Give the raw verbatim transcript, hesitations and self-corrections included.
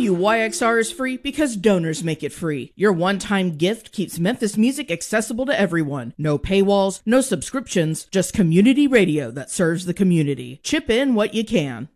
W Y X R is free because donors make it free. Your one-time gift keeps Memphis music accessible to everyone. No paywalls, no subscriptions, just community radio that serves the community. Chip in what you can.